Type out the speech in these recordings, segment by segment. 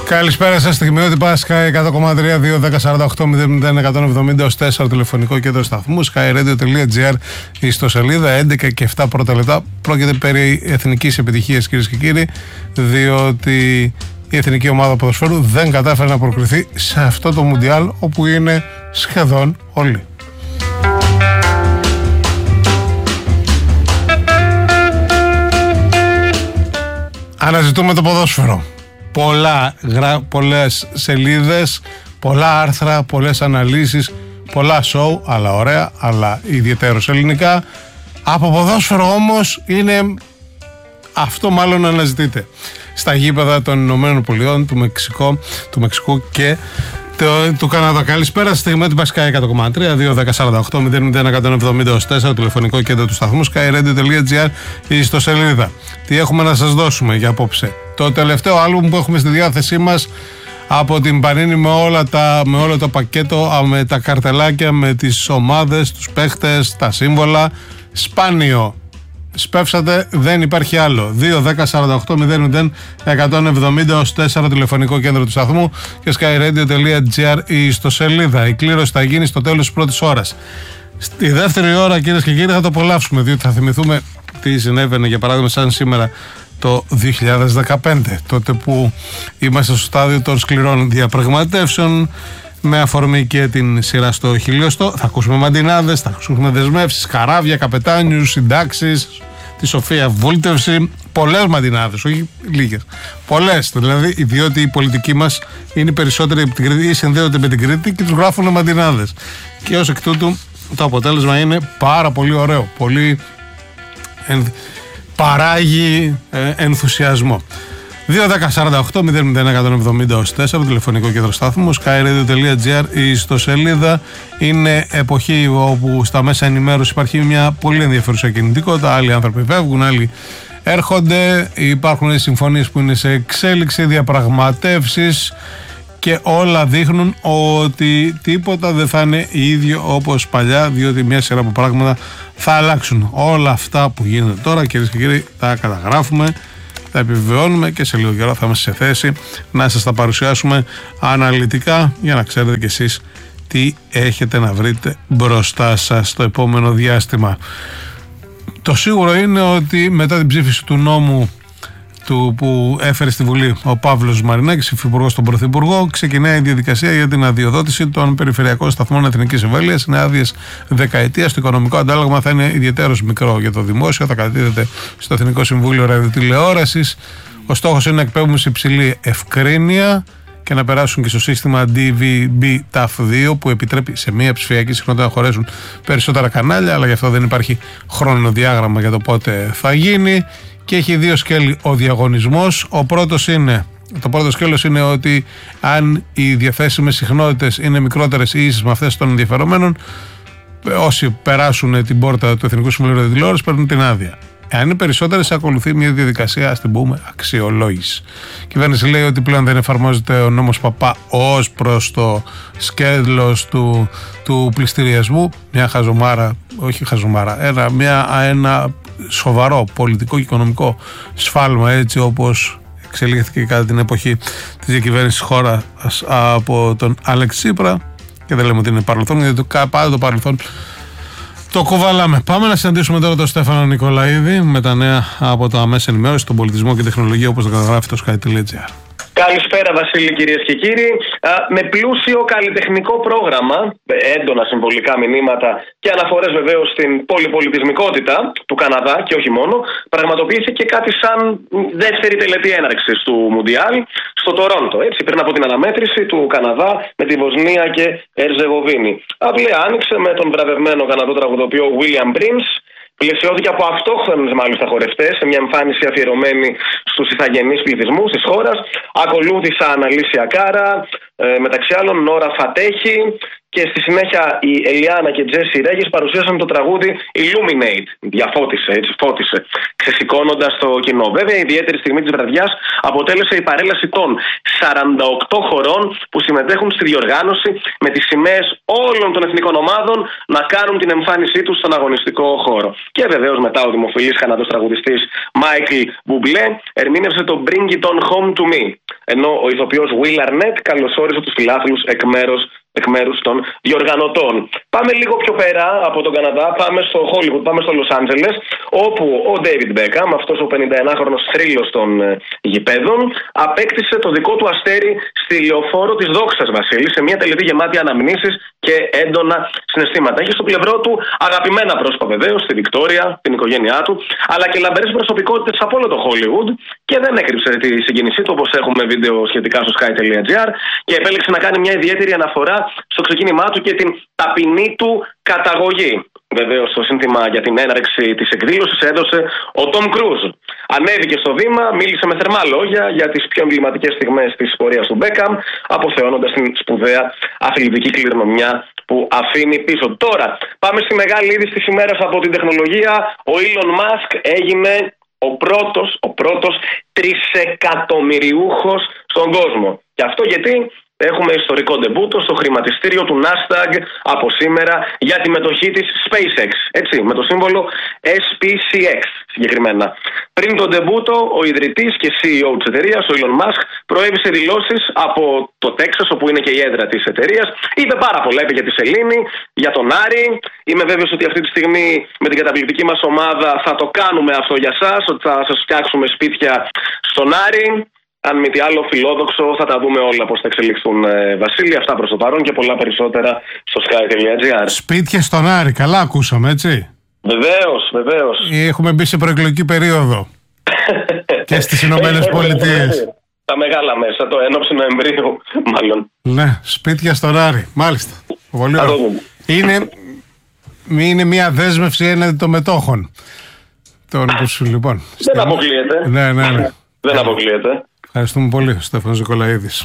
Καλησπέρα σας, στιγμιότυπα Sky 100,3-2-10-48-0-170-4 τηλεφωνικό κέντρο σταθμού, skyradio.gr, η ιστοσελίδα 11 και 7 πρώτα λεπτά. Πρόκειται περί εθνικής επιτυχίας, κυρίες και κύριοι, διότι η εθνική ομάδα ποδοσφαίρου δεν κατάφερε να προκριθεί σε αυτό το Μουντιάλ, όπου είναι σχεδόν όλοι. Αναζητούμε το ποδόσφαιρο. Πολλές σελίδες, πολλά άρθρα, πολλές αναλύσεις, πολλά σοου, αλλά ωραία, αλλά ιδιαίτερως ελληνικά. Από ποδόσφαιρο όμως είναι αυτό, μάλλον αναζητείτε στα γήπεδα των Ηνωμένων Πολιτειών, του Μεξικού και του Καναδά. Καλησπέρα, στη στιγμή του Sky 100,3-2-10-48-0-170-4 τηλεφωνικό κέντρο του σταθμού, skyradio.gr, η ιστοσελίδα. Τι έχουμε να σας δώσουμε για απόψε? Το τελευταίο άλμπουμ που έχουμε στη διάθεσή μας από την Πανίνη, με όλο το πακέτο, με τα καρτελάκια, με τις ομάδες, τους παίχτες, τα σύμβολα. Σπάνιο. Σπεύσατε, δεν υπάρχει άλλο. 2-10-48-0-170-4 τηλεφωνικό κέντρο του σταθμού και skyradio.gr, η ιστοσελίδα. Η κλήρωση θα γίνει στο τέλος της πρώτης ώρας. Στη δεύτερη ώρα, κυρίες και κύριοι, θα το απολαύσουμε, διότι θα θυμηθούμε τι συνέβαινε, για παράδειγμα, σαν σήμερα το 2015, τότε που είμαστε στο στάδιο των σκληρών διαπραγματεύσεων με αφορμή και την σειρά στο χιλιοστό. Θα ακούσουμε μαντινάδες, θα ακούσουμε δεσμεύσεις, καράβια, καπετάνιους, συντάξεις, τη σοφία βούλτευση, πολλές μαντινάδες, όχι λίγες, πολλές, δηλαδή, διότι η πολιτική μας είναι περισσότεροι από την Κρήτη ή συνδέονται με την Κρήτη και τους γράφουν μαντινάδες, και ως εκ τούτου το αποτέλεσμα είναι πάρα πολύ ωραίο, πολύ παράγει ενθουσιασμό. 2-10-48-0-170-4 τηλεφωνικό κέντρο στάθμου, skyradio.gr, η ιστοσελίδα. Είναι εποχή όπου στα μέσα ενημέρωση υπάρχει μια πολύ ενδιαφέρουσα κινητικότητα. Άλλοι άνθρωποι φεύγουν, άλλοι έρχονται. Υπάρχουν συμφωνίες που είναι σε εξέλιξη, διαπραγματεύσεις, και όλα δείχνουν ότι τίποτα δεν θα είναι ίδιο όπως παλιά, διότι μια σειρά από πράγματα θα αλλάξουν. Όλα αυτά που γίνεται τώρα, κυρίες και κύριοι, τα καταγράφουμε, τα επιβεβαιώνουμε και σε λίγο καιρό θα είμαστε σε θέση να σας τα παρουσιάσουμε αναλυτικά, για να ξέρετε κι εσείς τι έχετε να βρείτε μπροστά σας το επόμενο διάστημα. Το σίγουρο είναι ότι μετά την ψήφιση του νόμου που έφερε στη Βουλή ο Παύλος Μαρινάκης, υφυπουργός στον Πρωθυπουργό, ξεκινάει η διαδικασία για την αδειοδότηση των περιφερειακών σταθμών εθνικής εμβέλειας. Είναι άδειες δεκαετίας. Το οικονομικό αντάλλαγμα θα είναι ιδιαίτερος μικρό για το δημόσιο. Θα κατατίθεται στο Εθνικό Συμβούλιο Ραδιοτηλεόρασης. Ο στόχος είναι να εκπέμπουν σε υψηλή ευκρίνεια και να περάσουν και στο σύστημα DVB-TAF2, που επιτρέπει σε μία ψηφιακή συχνότητα να χωρέσουν περισσότερα κανάλια, αλλά γι' αυτό δεν υπάρχει χρονοδιάγραμμα για το πότε θα γίνει. Και έχει δύο σκέλη ο διαγωνισμός. Το πρώτο σκέλος είναι ότι αν οι διαθέσιμες συχνότητες είναι μικρότερες ή ίσες με αυτές των ενδιαφερομένων, όσοι περάσουν την πόρτα του Εθνικού Συμβουλίου Ραδιοτηλεόρασης παίρνουν την άδεια. Αν είναι περισσότερες, ακολουθεί μια διαδικασία, ας την πούμε, αξιολόγηση. Η κυβέρνηση λέει ότι πλέον δεν εφαρμόζεται ο νόμος Παπά ως προς το σκέλος του πληστηριασμού. Μια χαζομάρα, όχι χαζομάρα, ένα σοβαρό πολιτικό και οικονομικό σφάλμα, έτσι όπως εξελίχθηκε κατά την εποχή της διακυβέρνησης της χώρας από τον Αλέξη Τσίπρα, και δεν λέμε ότι είναι παρελθόν, γιατί πάντα το παρελθόν το κουβαλάμε. Πάμε να συναντήσουμε τώρα τον Στέφανο Νικολαίδη με τα νέα από τα μέσα ενημέρωση, τον πολιτισμό και τεχνολογία, όπως το καταγράφει το sky.gr. Καλησπέρα, Βασίλη, κυρίες και κύριοι. Με πλούσιο καλλιτεχνικό πρόγραμμα, έντονα συμβολικά μηνύματα και αναφορές βεβαίως στην πολυπολιτισμικότητα του Καναδά και όχι μόνο, πραγματοποιήθηκε κάτι σαν δεύτερη τελετή έναρξης του Μουντιάλ στο Τορόντο. Έτσι, πριν από την αναμέτρηση του Καναδά με τη Βοσνία και Ερζεγοβίνη. Απλά άνοιξε με τον βραβευμένο Καναδό τραγουδοποιό William Prince. Πλαισιώθηκε από αυτόχθονες μάλιστα χορευτές σε μια εμφάνιση αφιερωμένη στους ηθαγενείς πληθυσμούς της χώρας. Ακολούθησαν Αλίσια Κάρα, μεταξύ άλλων Νόρα Φατέχη, και στη συνέχεια η Ελιάνα και Τζέσι Ρέγες παρουσίασαν το τραγούδι Illuminate. Διαφώτισε, έτσι, φώτισε, ξεσηκώνοντας το κοινό. Βέβαια, η ιδιαίτερη στιγμή της βραδιάς αποτέλεσε η παρέλαση των 48 χωρών που συμμετέχουν στη διοργάνωση, με τις σημαίες όλων των εθνικών ομάδων να κάνουν την εμφάνισή τους στον αγωνιστικό χώρο. Και βεβαίως μετά ο δημοφιλής Καναδός τραγουδιστής Μάικλ Μπουμπλέ ερμήνευσε το Bring It On Home To Me. ενώ ο ηθοποιός Will Arnett καλωσόρισε τους φιλάθλους εκ μέρους των διοργανωτών. Πάμε λίγο πιο πέρα από τον Καναδά, πάμε στο Hollywood, πάμε στο Los Angeles, όπου ο David Beckham, αυτός ο 51χρονος θρύλος των γηπέδων, απέκτησε το δικό του αστέρι στη λεωφόρο της δόξας, Βασίλη, σε μια τελετή γεμάτη αναμνήσεις και έντονα συναισθήματα. Έχει στο πλευρό του αγαπημένα πρόσωπα βεβαίως, τη Βικτόρια, την οικογένειά του, αλλά και λαμπερές προσωπικότητες από όλο το Hollywood, και δεν έκρυψε τη συγκίνησή του, όπως έχουμε βίντεο σχετικά στο sky.gr, και επέλεξε να κάνει μια ιδιαίτερη αναφορά στο ξεκίνημά του και την ταπεινή του καταγωγή. Βεβαίως, το σύνθημα για την έναρξη της εκδήλωσης έδωσε ο Tom Cruise. Ανέβηκε στο βήμα, μίλησε με θερμά λόγια για τις πιο εμβληματικές στιγμές της πορείας του Beckham, αποθεώνοντας την σπουδαία αθλητική κληρονομιά που αφήνει πίσω. Τώρα, πάμε στη μεγάλη είδηση της ημέρας από την τεχνολογία. Ο Elon Musk έγινε ο πρώτος τρισεκατομμυριούχος στον κόσμο. Και αυτό γιατί έχουμε ιστορικό ντεμπούτο στο χρηματιστήριο του Nasdaq από σήμερα για τη μετοχή της SpaceX, έτσι, με το σύμβολο SPCX συγκεκριμένα. Πριν τον ντεμπούτο, ο ιδρυτής και CEO της εταιρείας, ο Elon Musk, προέβησε δηλώσεις από το Τέξας, όπου είναι και η έδρα της εταιρείας. Είπε πάρα πολλά, είπε για τη σελήνη, για τον Άρη. Είμαι βέβαιος ότι αυτή τη στιγμή με την καταπληκτική μας ομάδα θα το κάνουμε αυτό για σας, ότι θα σας φτιάξουμε σπίτια στον Άρη. Αν μη τι άλλο φιλόδοξο, θα τα δούμε όλα πώς θα εξελιχθούν, Βασίλη. Αυτά προς το παρόν και πολλά περισσότερα στο sky.gr. Σπίτια στον Άρη, καλά ακούσαμε, έτσι. Βεβαίως. Έχουμε μπει σε προεκλογική περίοδο. Και στις Ηνωμένες Πολιτείες. Τα μεγάλα μέσα, το ένωψη Νοεμβρίου, μάλλον. Ναι, σπίτια στον Άρη, μάλιστα. Πολύ ωραίο. Είναι μια δέσμευση έναντι των μετόχων. Λοιπόν. Δεν αποκλείεται. Ναι. Δεν αποκλείεται. Ευχαριστούμε πολύ, Στέφανος Νικολαίδης.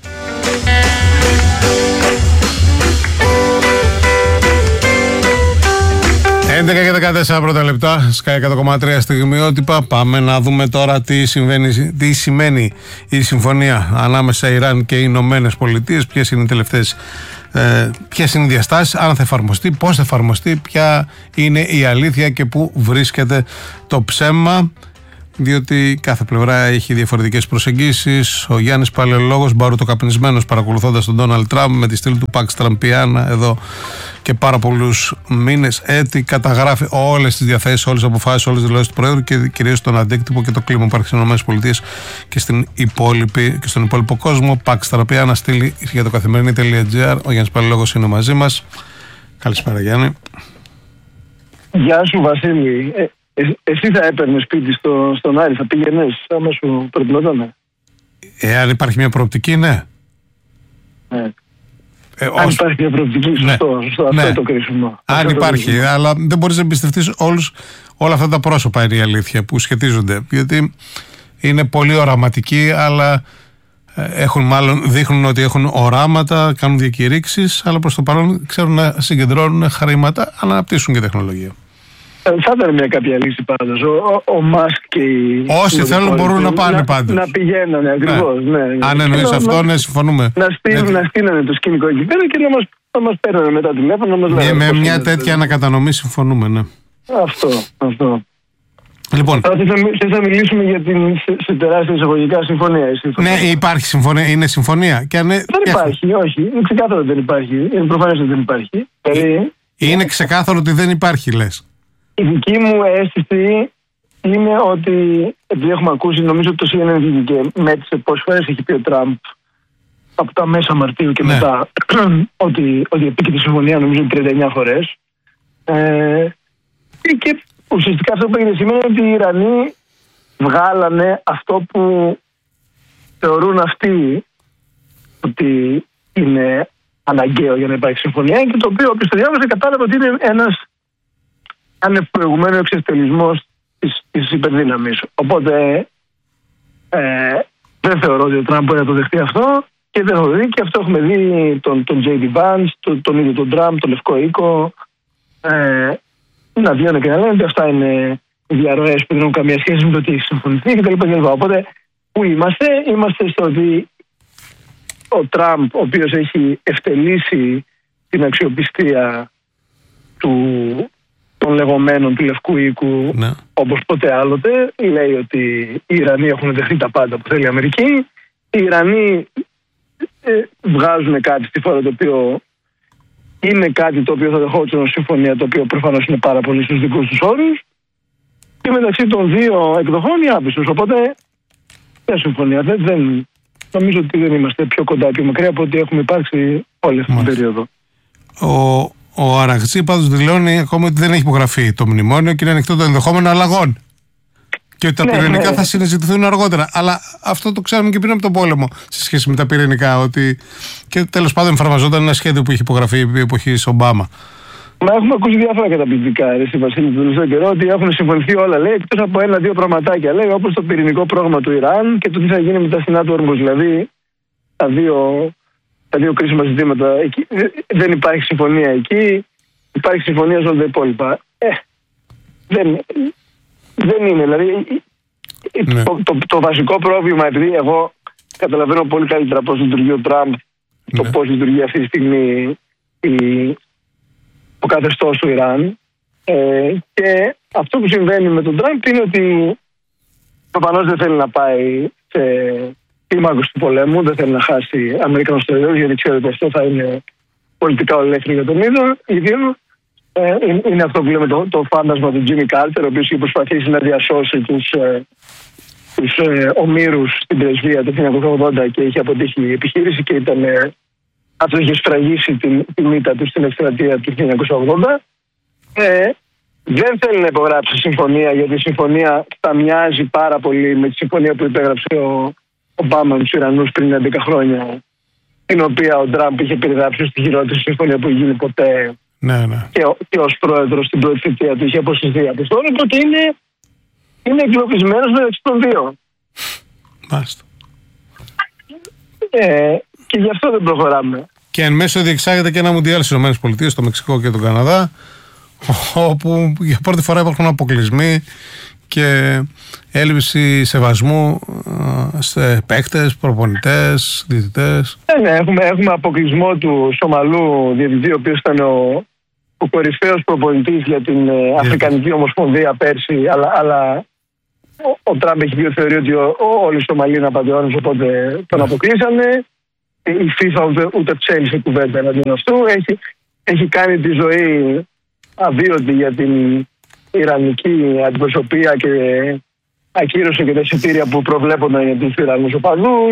11 και 14 πρώτα λεπτά, Sky 100,3 στιγμιότυπα. Πάμε να δούμε τώρα τι σημαίνει η συμφωνία ανάμεσα Ιράν και οι Ηνωμένες Πολιτείες, ποιες είναι οι τελευταίες, ποιες είναι οι διαστάσεις, αν θα εφαρμοστεί, πώς θα εφαρμοστεί, ποια είναι η αλήθεια και πού βρίσκεται το ψέμα. Διότι κάθε πλευρά έχει διαφορετικές προσεγγίσεις. Ο Γιάννης Παλαιολόγος, μπαρουτοκαπνισμένος, παρακολουθώντας τον Ντόναλντ Τραμπ με τη στήλη του Παξ Τραμπιάνα εδώ και πάρα πολλούς μήνες, έτη, καταγράφει όλες τις διαθέσεις, όλες τις αποφάσεις, όλες τις δηλώσεις του Προέδρου και κυρίως τον αντίκτυπο και το κλίμα που υπάρχει στις ΗΠΑ και στον υπόλοιπο κόσμο. Παξ Τραμπιάνα, στήλη για το καθημερινή.gr. Ο Γιάννης Παλαιολόγος είναι μαζί μας. Καλησπέρα, Γιάννη. Γεια σου, Βασίλη. Εσύ θα έπαιρνες σπίτι στον Άρη, θα πήγαινες, άμα σου προτινότανε? Εάν υπάρχει μια προοπτική, ναι. Αν υπάρχει μια προοπτική, σωστό, αυτό το κρίσιμο. Αν υπάρχει, αλλά δεν μπορείς να εμπιστευτείς όλα αυτά τα πρόσωπα, είναι η αλήθεια, που σχετίζονται. Γιατί είναι πολύ οραματικοί, αλλά δείχνουν ότι έχουν οράματα, κάνουν διακηρύξεις, αλλά προς το παρόν ξέρουν να συγκεντρώνουν χρήματα, αλλά αναπτύσσουν και τεχνολογία. Θα ήταν μια κάποια λύση πάντως. Ο Μάσκ και οι... Όσοι θέλουν μπορούν να πάνε πάντως. Να πηγαίνανε ακριβώς. Ναι. Αν εννοείς αυτό, ναι, συμφωνούμε. Να στείλανε το σκηνικό εκεί πέρα και να μας παίρνανε μετά τηλέφωνο. Με μια τέτοια ανακατανομή συμφωνούμε, ναι. Αυτό. Λοιπόν. Θες να μιλήσουμε για την σε τεράστια εισαγωγικά συμφωνία? Ναι, υπάρχει συμφωνία. Είναι συμφωνία. Δεν υπάρχει, όχι. Είναι ξεκάθαρο ότι δεν υπάρχει. Είναι προφανές ότι δεν υπάρχει. Είναι ξεκάθαρο ότι δεν υπάρχει, λες? Η δική μου αίσθηση είναι ότι, επειδή έχουμε ακούσει, νομίζω ότι το CNN βγήκε και μέτρησε πόσες φορές έχει πει ο Τραμπ από τα μέσα Μαρτίου και μετά ότι επίκειται τη συμφωνία, νομίζω 39 φορές. Και ουσιαστικά αυτό που έγινε σήμερα είναι ότι οι Ιρανοί βγάλανε αυτό που θεωρούν αυτοί ότι είναι αναγκαίο για να υπάρχει συμφωνία και το οποίο, όποιος το διάβασε, κατάλαβε ότι είναι ένας ανευπροηγουμένο εξευτελισμός της υπερδύναμης. Οπότε δεν θεωρώ ότι ο Τραμπ μπορεί να το δεχτεί αυτό και δεν έχω δει, και αυτό έχουμε δει τον J.D. Vance, τον ίδιο τον Τραμπ, τον Λευκό Οίκο να βγαίνουν και να λένε ότι αυτά είναι διαρροές που δεν έχουν καμία σχέση με το τι έχει συμφωνηθεί κτλ. Οπότε που είμαστε στο ότι ο Τραμπ, ο οποίος έχει ευτελίσει την αξιοπιστία των λεγόμενων του Λευκού Οίκου, όπως ποτέ άλλοτε, λέει ότι οι Ιρανοί έχουν δεχτεί τα πάντα που θέλει η Αμερική οι Ιρανοί βγάζουν κάτι στη χώρα το οποίο είναι κάτι το οποίο θα δεχόταν ως συμφωνία, το οποίο προφανώς είναι πάρα πολύ στους δικούς τους όρους, και μεταξύ των δύο εκδοχών η άπιστος. Οπότε δεν συμφωνία. Νομίζω ότι δεν είμαστε πιο κοντά και μακριά από ότι έχουμε υπάρξει όλη αυτή την περίοδο. Ο Αραγτζή πάντως δηλώνει ακόμα ότι δεν έχει υπογραφεί το μνημόνιο και είναι ανοιχτό το ενδεχόμενο αλλαγών. Και ότι τα πυρηνικά θα συνεζητηθούν αργότερα. Αλλά αυτό το ξέρουμε και πριν από τον πόλεμο σε σχέση με τα πυρηνικά. Ότι και τέλος πάντων εφαρμοζόταν ένα σχέδιο που είχε υπογραφεί επί εποχής Ομπάμα. Μα έχουμε ακούσει διάφορα καταπληκτικά, εσύ Βασίλη, τον τελευταίο καιρό, ότι έχουν συμφωνηθεί όλα, λέει, εκτός από ένα-δύο πραγματάκια, λέει, όπως το πυρηνικό πρόγραμμα του Ιράν και το τι θα γίνει μετά στην Άτο Όρμος. Δηλαδή, τα δύο κρίσιμα ζητήματα. Εκεί, δεν υπάρχει συμφωνία εκεί, υπάρχει συμφωνία σε όλα τα υπόλοιπα. Δεν είναι. Δηλαδή, το βασικό πρόβλημα, επειδή εγώ καταλαβαίνω πολύ καλύτερα πώς λειτουργεί ο Τραμπ, το πώς λειτουργεί αυτή τη στιγμή το καθεστώς του Ιράν, και αυτό που συμβαίνει με τον Τραμπ είναι ότι προφανώς δεν θέλει να πάει σε κλίμακος του πολέμου, δεν θέλει να χάσει Αμερικανούς στρατιώτες, γιατί ξέρει ότι αυτό θα είναι πολιτικά ολέθριο για τον ίδιο. Είναι αυτό που λέμε το φάντασμα του Τζίμι Κάρτερ, ο οποίος είχε προσπαθήσει να διασώσει τους ομήρους στην πρεσβεία το 1980 και είχε αποτύχει η επιχείρηση και αυτό είχε σφραγίσει τη μύτα του στην εκστρατεία του 1980. Δεν θέλει να υπογράψει συμφωνία, γιατί η συμφωνία θα μοιάζει πάρα πολύ με τη συμφωνία που υπέγραψε ο Ομπάμα με τους Ιρανούς πριν 11 χρόνια, την οποία ο Τραμπ είχε περιγράψει στη χειρότερη συμφωνία που γίνει ποτέ. Ναι. Και ως πρόεδρος στην πρώτη θητεία του είχε αποσυρθεί από αυτό. Οπότε είναι εγκλωβισμένος μεταξύ των δύο. Μάλιστα. Και γι' αυτό δεν προχωράμε. Και εν μέσω διεξάγεται και ένα μουντιάλ στις ΗΠΑ, στο Μεξικό και τον Καναδά, όπου για πρώτη φορά υπάρχουν αποκλεισμοί και έλλειψη σεβασμού σε παίκτες, προπονητές, διαιτητές. Ναι, έχουμε αποκλεισμό του Σομαλού διαιτητή, ο οποίος ήταν ο κορυφαίος προπονητής για την Αφρικανική Ομοσπονδία πέρσι, αλλά ο Τραμπ έχει πει ότι θεωρεί ότι όλοι οι Σομαλοί είναι απατεώνες, οπότε τον αποκλείσανε. Η FIFA ούτε ψέλισε κουβέντα εναντίον αυτού. Έχει κάνει τη ζωή αβίωτη για την ιρανική αντιπροσωπεία και ακύρωσε και τα εισιτήρια που προβλέπονταν για τους Ιρανούς οπαδούς.